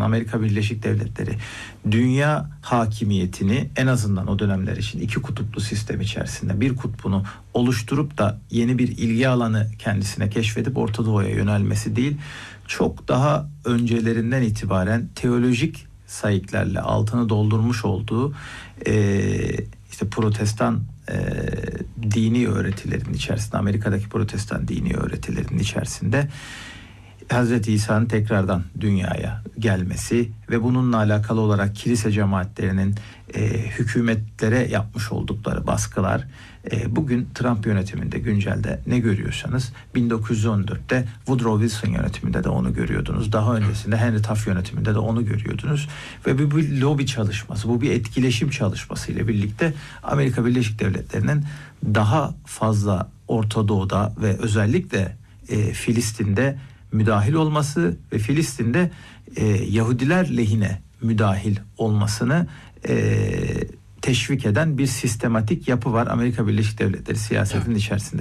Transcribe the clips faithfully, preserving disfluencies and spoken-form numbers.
Amerika Birleşik Devletleri dünya hakimiyetini en azından o dönemler için iki kutuplu sistem içerisinde bir kutbunu oluşturup da yeni bir ilgi alanı kendisine keşfedip Orta Doğu'ya yönelmesi değil, çok daha öncelerinden itibaren teolojik sayıklarla altını doldurmuş olduğu e, işte protestan e, dini öğretilerin içerisinde, Amerika'daki protestan dini öğretilerin içerisinde Hazreti İsa'nın tekrardan dünyaya gelmesi ve bununla alakalı olarak kilise cemaatlerinin e, hükümetlere yapmış oldukları baskılar, e, bugün Trump yönetiminde güncelde ne görüyorsanız bin dokuz yüz on dörtte Woodrow Wilson yönetiminde de onu görüyordunuz. Daha öncesinde Henry Taft yönetiminde de onu görüyordunuz. Ve bu bir lobi çalışması, bu bir etkileşim çalışması ile birlikte Amerika Birleşik Devletleri'nin daha fazla Orta Doğu'da ve özellikle e, Filistin'de müdahil olması ve Filistin'de e, Yahudiler lehine müdahil olmasını e, teşvik eden bir sistematik yapı var Amerika Birleşik Devletleri siyasetinin evet. içerisinde.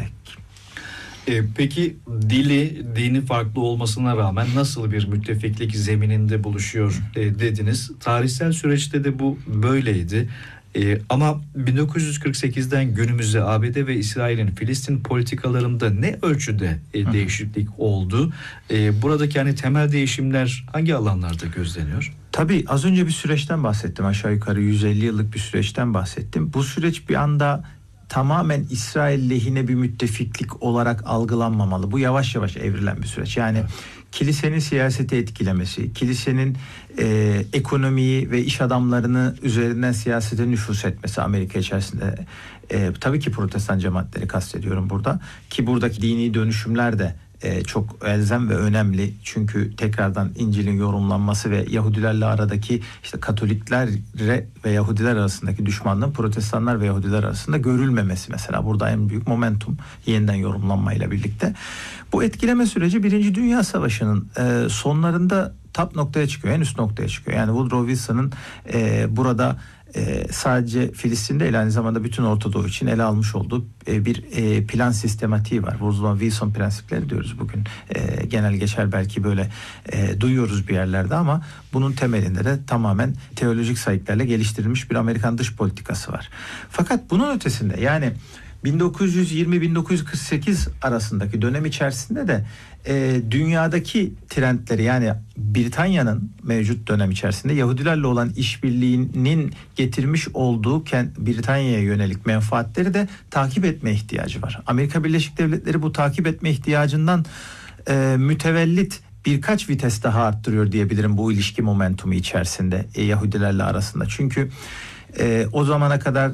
E, peki dili, dini farklı olmasına rağmen nasıl bir müttefiklik zemininde buluşuyor e, dediniz. Tarihsel süreçte de bu böyleydi. Ee, ama bin dokuz yüz kırk sekizden günümüze A B D ve İsrail'in Filistin politikalarında ne ölçüde e, değişiklik oldu? E, buradaki hani temel değişimler hangi alanlarda gözleniyor? Tabii az önce bir süreçten bahsettim. Aşağı yukarı yüz elli yıllık bir süreçten bahsettim. Bu süreç bir anda tamamen İsrail lehine bir müttefiklik olarak algılanmamalı. Bu yavaş yavaş evrilen bir süreç. Yani evet. kilisenin siyaseti etkilemesi, kilisenin e, ekonomiyi ve iş adamlarını üzerinden siyasete nüfuz etmesi Amerika içerisinde. E, tabii ki protestan cemaatleri kastediyorum burada. Ki buradaki dini dönüşümler de e, çok elzem ve önemli. Çünkü tekrardan İncil'in yorumlanması ve Yahudilerle aradaki işte Katolikler ve Yahudiler arasındaki düşmanlığın Protestanlar ve Yahudiler arasında görülmemesi mesela burada en büyük momentum yeniden yorumlanmayla birlikte. Bu etkileme süreci Birinci Dünya Savaşı'nın e, sonlarında tap noktaya çıkıyor, en üst noktaya çıkıyor. Yani Woodrow Wilson'ın e, burada e, sadece Filistin değil aynı zamanda bütün Orta Doğu için ele almış olduğu e, bir e, plan sistematiği var. Woodrow Wilson prensipleri diyoruz bugün. E, genel geçer belki böyle e, duyuyoruz bir yerlerde ama bunun temelinde de tamamen teolojik sayıklarla geliştirilmiş bir Amerikan dış politikası var. Fakat bunun ötesinde yani bin dokuz yüz yirmi bin dokuz yüz kırk sekiz arasındaki dönem içerisinde de e, dünyadaki trendleri yani Britanya'nın mevcut dönem içerisinde Yahudilerle olan işbirliğinin getirmiş olduğu Britanya'ya yönelik menfaatleri de takip etme ihtiyacı var. Amerika Birleşik Devletleri bu takip etme ihtiyacından e, mütevellit birkaç vites daha arttırıyor diyebilirim bu ilişki momentumu içerisinde e, Yahudilerle arasında. Çünkü e, o zamana kadar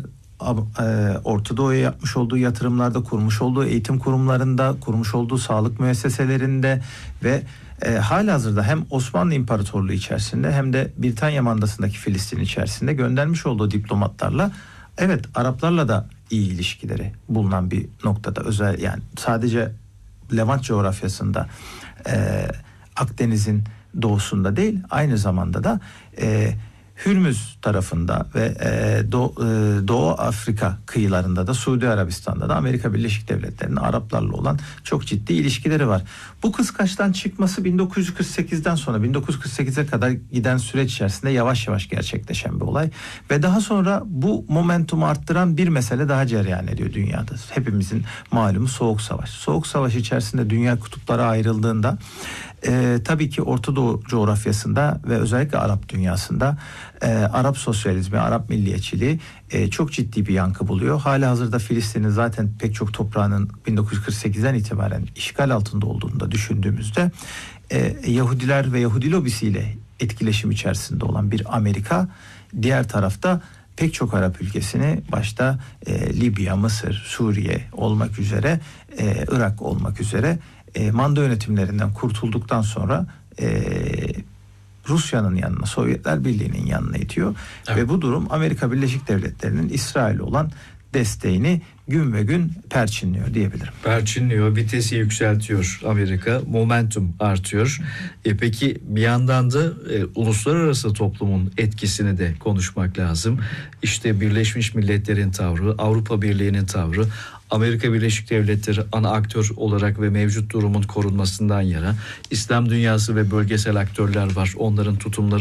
Orta Doğu'ya yapmış olduğu yatırımlarda, kurmuş olduğu eğitim kurumlarında, kurmuş olduğu sağlık müesseselerinde ve e, halihazırda hem Osmanlı İmparatorluğu içerisinde hem de Britanya mandasındaki Filistin içerisinde göndermiş olduğu diplomatlarla evet Araplarla da iyi ilişkileri bulunan bir noktada özel yani sadece Levant coğrafyasında e, Akdeniz'in doğusunda değil aynı zamanda da e, Hürmüz tarafında ve e, Doğu, e, Doğu Afrika kıyılarında da Suudi Arabistan'da da Amerika Birleşik Devletleri'nin Araplarla olan çok ciddi ilişkileri var. Bu kıskaçtan çıkması bin dokuz yüz kırk sekizden sonra bin dokuz yüz kırk sekize kadar giden süreç içerisinde yavaş yavaş gerçekleşen bir olay ve daha sonra bu momentumu arttıran bir mesele daha cereyan ediyor dünyada. Hepimizin malumu Soğuk Savaş. Soğuk Savaş içerisinde dünya kutuplara ayrıldığında Ee, tabii ki Orta Doğu coğrafyasında ve özellikle Arap dünyasında e, Arap sosyalizmi, Arap milliyetçiliği e, çok ciddi bir yankı buluyor. Halihazırda Filistin'in zaten pek çok toprağının bin dokuz yüz kırk sekizden itibaren işgal altında olduğunu da düşündüğümüzde e, Yahudiler ve Yahudi lobisiyle etkileşim içerisinde olan bir Amerika, diğer tarafta pek çok Arap ülkesini başta e, Libya, Mısır, Suriye olmak üzere, e, Irak olmak üzere E, manda yönetimlerinden kurtulduktan sonra e, Rusya'nın yanına, Sovyetler Birliği'nin yanına itiyor. Evet. Ve bu durum Amerika Birleşik Devletleri'nin İsrail'e olan desteğini gün ve gün perçinliyor diyebilirim. Perçinliyor, vitesi yükseltiyor Amerika, momentum artıyor. E peki bir yandan da e, uluslararası toplumun etkisini de konuşmak lazım. İşte Birleşmiş Milletler'in tavrı, Avrupa Birliği'nin tavrı, Amerika Birleşik Devletleri ana aktör olarak ve mevcut durumun korunmasından yana İslam dünyası ve bölgesel aktörler var. Onların tutumları